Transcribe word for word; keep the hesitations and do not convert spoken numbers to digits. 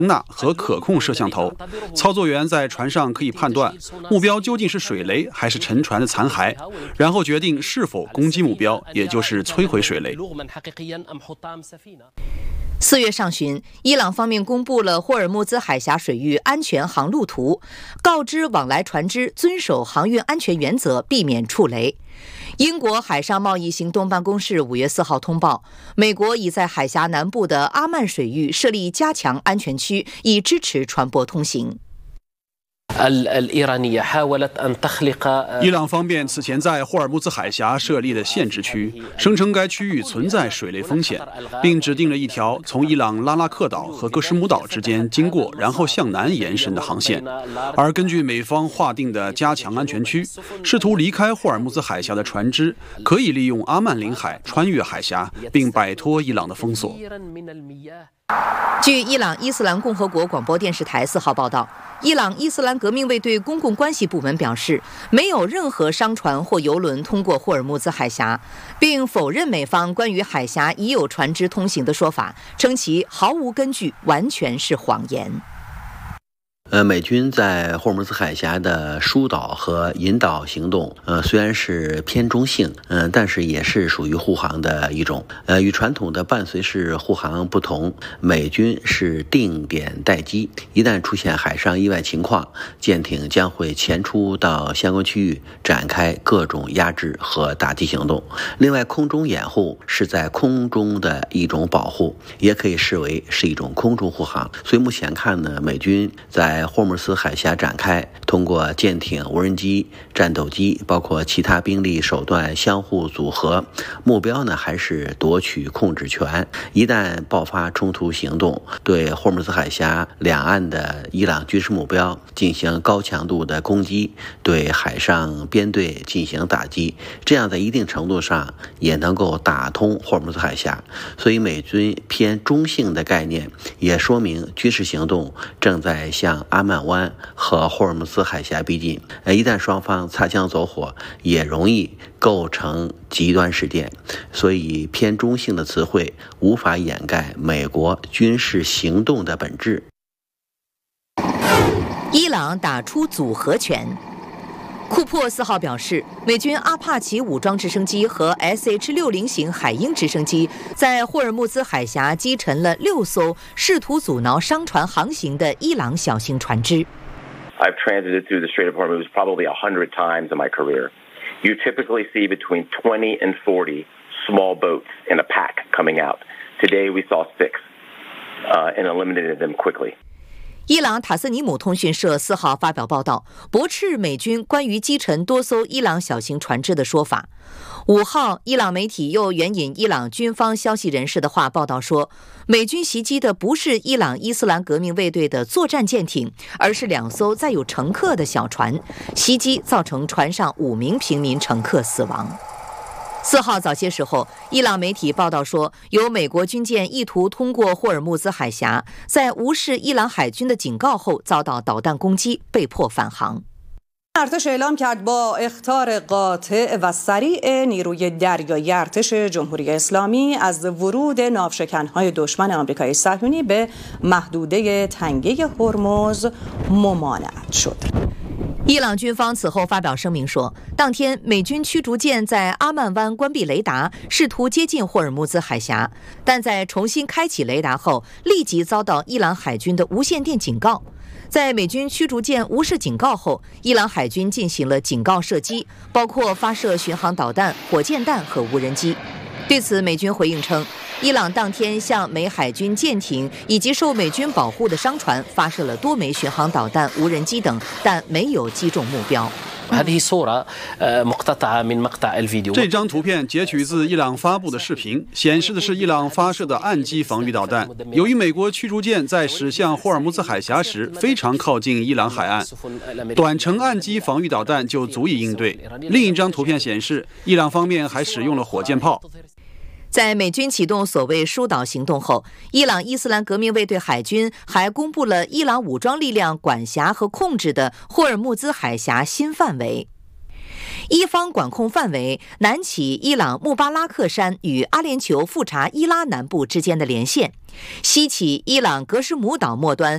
纳和可控摄像头，操作员在船上可以判断目标究竟是水雷还是沉船的残骸，然后决定是否攻击目标，也就是摧毁水雷。 四月上旬，伊朗方面公布了霍尔木兹海峡水域安全航路图，告知往来船只遵守航运安全原则，避免触雷。英国海上贸易行动办公室五月四号通报，美国已在海峡南部的阿曼水域设立加强安全区，以支持船舶通行。 伊朗方面此前在霍尔木兹海峡设立的限制区，声称该区域存在水雷风险，并指定了一条从伊朗拉拉克岛和戈什姆岛之间经过，然后向南延伸的航线。而根据美方划定的加强安全区，试图离开霍尔木兹海峡的船只可以利用阿曼领海穿越海峡，并摆脱伊朗的封锁。 据伊朗伊斯兰共和国广播电视台四号报道，伊朗伊斯兰革命卫队公共关系部门表示，没有任何商船或油轮通过霍尔木兹海峡，并否认美方关于海峡已有船只通行的说法，称其毫无根据，完全是谎言。 呃，美军在霍尔木兹海峡的疏导和引导行动，呃，虽然是偏中性，嗯、呃，但是也是属于护航的一种。呃，与传统的伴随式护航不同，美军是定点待机，一旦出现海上意外情况，舰艇将会前出到相关区域，展开各种压制和打击行动。另外，空中掩护是在空中的一种保护，也可以视为是一种空中护航。所以目前看呢，美军在霍尔木兹海峡展开，通过舰艇、无人机、战斗机，包括其他兵力手段相互组合，目标呢还是夺取控制权。一旦爆发冲突行动，对霍尔木兹海峡两岸的伊朗军事目标进行高强度的攻击，对海上编队进行打击，这样在一定程度上也能够打通霍尔木兹海峡。所以美军偏中性的概念，也说明军事行动正在向阿曼湾和霍尔木兹海峡逼近，一旦双方擦枪走火，也容易构成极端事件。所以偏中性的词汇无法掩盖美国军事行动的本质。 伊朗打出组合拳。库珀四号表示，美军阿帕奇武装直升机和 S H 六十 型海鹰直升机在霍尔木兹海峡击沉了六艘试图阻挠商船航行的伊朗小型船只。 I've transited through the Strait of Hormuz probably a hundred times in my career. You typically see between twenty and forty small boats in a pack coming out. Today we saw six, uh, and eliminated them quickly. 伊朗塔斯尼姆通讯社四号发表报道，驳斥美军关于击沉多艘伊朗小型船只的说法。五号，伊朗媒体又援引伊朗军方消息人士的话报道说，美军袭击的不是伊朗伊斯兰革命卫队的作战舰艇，而是两艘载有乘客的小船。袭击造成船上五名平民乘客死亡。四号早些时候，伊朗媒体报道说，有美国军舰意图通过霍尔木兹海峡，在无视伊朗海军的警告后遭到导弹攻击，被迫返航。 ارتش اعلام کرد با اخطار قاطع و سریع نیروی دریایی ارتش جمهوری اسلامی از ورود ناوشکن‌های دشمن آمریکای صهیونی به محدوده تنگه هرمز ممانعت شد。 伊朗军方此后发表声明说，当天美军驱逐舰在阿曼湾关闭雷达，试图接近霍尔木兹海峡，但在重新开启雷达后，立即遭到伊朗海军的无线电警告。在美军驱逐舰无视警告后，伊朗海军进行了警告射击，包括发射巡航导弹、火箭弹和无人机。对此，美军回应称，伊朗当天向美海军舰艇以及受美军保护的商船发射了多枚巡航导弹、无人机等，但没有击中目标。 这张图片截取自伊朗发布的视频，显示的是伊朗发射的岸基防御导弹。由于美国驱逐舰在驶向霍尔木兹海峡时非常靠近伊朗海岸，短程岸基防御导弹就足以应对。另一张图片显示，伊朗方面还使用了火箭炮。 在美军启动所谓疏导行动后，伊朗伊斯兰革命卫队海军还公布了伊朗武装力量管辖和控制的霍尔木兹海峡新范围。伊方管控范围南起伊朗穆巴拉克山与阿联酋富查伊拉南部之间的连线，西起伊朗格什姆岛末端